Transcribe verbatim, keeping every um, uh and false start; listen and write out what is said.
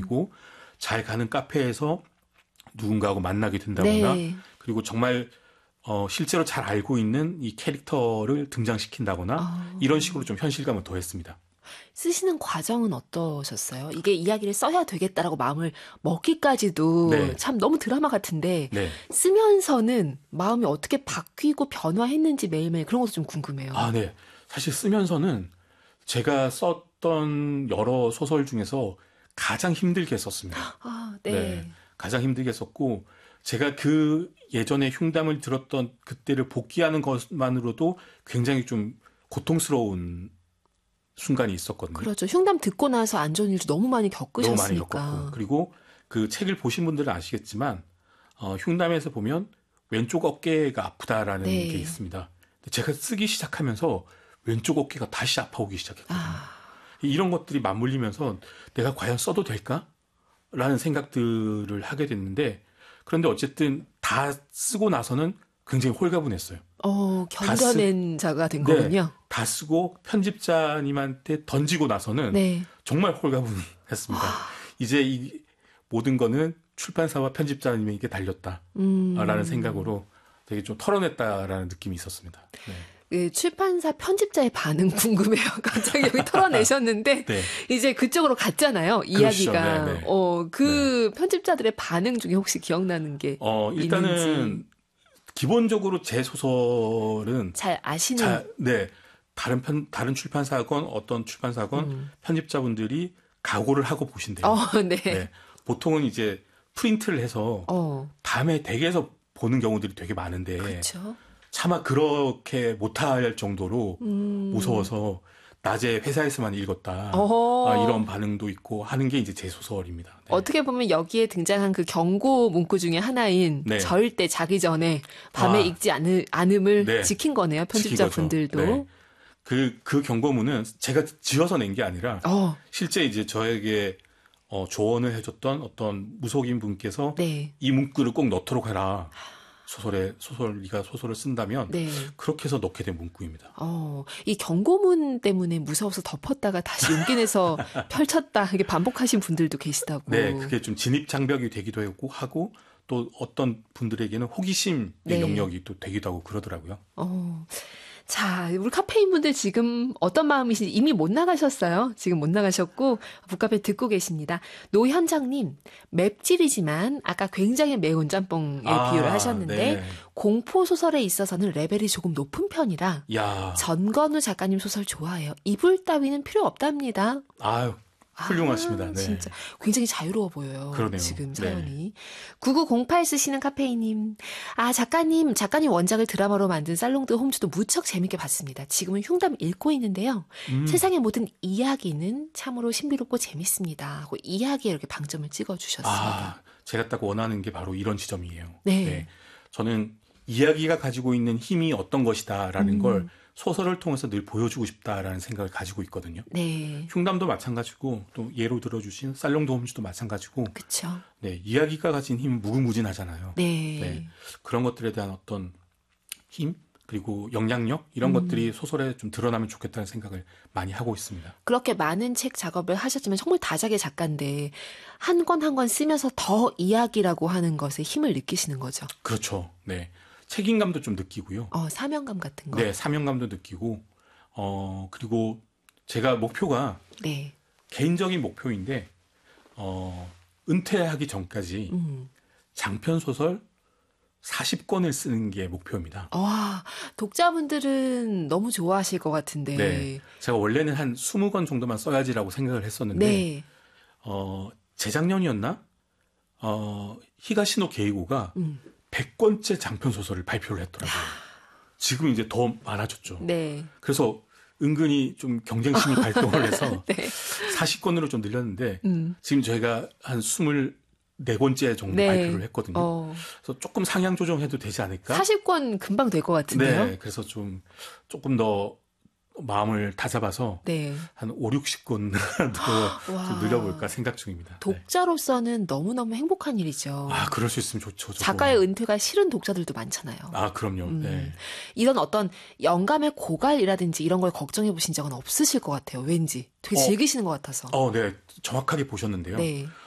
그리고 잘 가는 카페에서 누군가하고 만나게 된다거나 네. 그리고 정말 어, 실제로 잘 알고 있는 이 캐릭터를 등장시킨다거나 아. 이런 식으로 좀 현실감을 더했습니다. 쓰시는 과정은 어떠셨어요? 이게 이야기를 써야 되겠다라고 마음을 먹기까지도 네. 참 너무 드라마 같은데 네. 쓰면서는 마음이 어떻게 바뀌고 변화했는지 매일매일 그런 것도 좀 궁금해요. 아, 네. 사실 쓰면서는 제가 썼던 여러 소설 중에서 가장 힘들게 썼습니다. 아, 네. 네. 가장 힘들게 썼고 제가 그 예전에 흉담을 들었던 그때를 복귀하는 것만으로도 굉장히 좀 고통스러운 순간이 있었거든요. 그렇죠. 흉담 듣고 나서 안 좋은 일도 너무 많이 겪으셨으니까. 너무 많이 겪었고 그리고 그 책을 보신 분들은 아시겠지만 어, 흉담에서 보면 왼쪽 어깨가 아프다라는 네. 게 있습니다. 제가 쓰기 시작하면서 왼쪽 어깨가 다시 아파오기 시작했거든요. 아. 이런 것들이 맞물리면서 내가 과연 써도 될까? 라는 생각들을 하게 됐는데 그런데 어쨌든 다 쓰고 나서는 굉장히 홀가분했어요. 어, 견뎌낸 쓰... 자가 된 거군요. 네, 다 쓰고 편집자님한테 던지고 나서는 네. 정말 홀가분했습니다. 이제 이 모든 거는 출판사와 편집자님에게 달렸다라는 음. 생각으로 되게 좀 털어냈다라는 느낌이 있었습니다. 네. 그 출판사 편집자의 반응 궁금해요. 갑자기 여기 털어내셨는데 네. 이제 그쪽으로 갔잖아요. 그렇죠. 이야기가. 네, 네. 어, 그 네. 편집자들의 반응 중에 혹시 기억나는 게 어, 일단은 있는지. 기본적으로 제 소설은 잘 아시는 잘, 네. 다른 편 다른 출판사건 어떤 출판사건 음. 편집자분들이 각오를 하고 보신대요. 어, 네. 네. 보통은 이제 프린트를 해서 어. 다음에 댁에서 보는 경우들이 되게 많은데 그렇죠. 차마 그렇게 못할 정도로 음. 무서워서 낮에 회사에서만 읽었다. 아, 이런 반응도 있고 하는 게 이제 제 소설입니다. 네. 어떻게 보면 여기에 등장한 그 경고 문구 중에 하나인 네. 절대 자기 전에 밤에 아. 읽지 않을, 않음을 네. 지킨 거네요. 편집자분들도. 네. 그, 그 경고문은 제가 지어서 낸 게 아니라 어. 실제 이제 저에게 어, 조언을 해줬던 어떤 무속인 분께서 네. 이 문구를 꼭 넣도록 해라. 소설에 소설 네가 소설을 쓴다면 네. 그렇게 해서 넣게 된 문구입니다. 어, 이 경고문 때문에 무서워서 덮었다가 다시 용기 내서 펼쳤다 이게 반복하신 분들도 계시다고. 네, 그게 좀 진입 장벽이 되기도 하고 하고 또 어떤 분들에게는 호기심의 네. 영역이 또 되기도 하고 그러더라고요. 어. 자, 우리 카페인 분들 지금 어떤 마음이신지 이미 못 나가셨어요. 지금 못 나가셨고 북카페 듣고 계십니다. 노현정님, 맵찔이지만 아까 굉장히 매운 짬뽕에 아, 비유를 하셨는데 네. 공포 소설에 있어서는 레벨이 조금 높은 편이라 야. 전건우 작가님 소설 좋아해요. 이불 따위는 필요 없답니다. 아유. 훌륭하십니다. 아, 네. 진짜 굉장히 자유로워 보여요. 그러네요. 지금 사연이. 네. 구구공팔 쓰시는 카페이님. 아, 작가님, 작가님 원작을 드라마로 만든 살롱드 홈즈도 무척 재밌게 봤습니다. 지금은 흉담 읽고 있는데요. 음. 세상의 모든 이야기는 참으로 신비롭고 재밌습니다. 하고 이야기에 이렇게 방점을 찍어주셨습니다. 아, 제가 딱 원하는 게 바로 이런 지점이에요. 네. 네. 저는 이야기가 가지고 있는 힘이 어떤 것이다라는 음. 걸 소설을 통해서 늘 보여주고 싶다라는 생각을 가지고 있거든요. 네. 흉담도 마찬가지고 또 예로 들어주신 살롱드 홈즈도 마찬가지고. 그렇죠. 네, 이야기가 가진 힘은 무궁무진하잖아요. 네. 네. 그런 것들에 대한 어떤 힘 그리고 영향력 이런 음. 것들이 소설에 좀 드러나면 좋겠다는 생각을 많이 하고 있습니다. 그렇게 많은 책 작업을 하셨지만 정말 다작의 작가인데 한 권 한 권 쓰면서 더 이야기라고 하는 것에 힘을 느끼시는 거죠. 그렇죠. 네. 책임감도 좀 느끼고요. 어, 사명감 같은 거. 네, 사명감도 느끼고, 어, 그리고 제가 목표가 네. 개인적인 목표인데, 어, 은퇴하기 전까지 음. 장편소설 사십 권을 쓰는 게 목표입니다. 와, 독자분들은 너무 좋아하실 것 같은데. 네. 제가 원래는 한 이십 권 정도만 써야지라고 생각을 했었는데, 네. 어, 재작년이었나? 어, 히가시노 게이고가 음. 백 권째 장편소설을 발표를 했더라고요. 지금 이제 더 많아졌죠. 네. 그래서 은근히 좀 경쟁심이 발동을 해서 네. 사십 권으로 좀 늘렸는데 음. 지금 저희가 한 이십사 권째 정도 네. 발표를 했거든요. 어. 그래서 조금 상향 조정해도 되지 않을까? 사십 권 금방 될 것 같은데요. 네. 그래서 좀 조금 더 마음을 다잡아서 네. 한 오십, 육십 권 더 좀 늘려볼까 생각 중입니다. 독자로서는 네. 너무너무 행복한 일이죠. 아, 그럴 수 있으면 좋죠. 저도. 작가의 은퇴가 싫은 독자들도 많잖아요. 아, 그럼요. 음. 네. 이런 어떤 영감의 고갈이라든지 이런 걸 걱정해 보신 적은 없으실 것 같아요. 왠지. 되게 어, 즐기시는 것 같아서. 어, 네. 정확하게 보셨는데요. 네.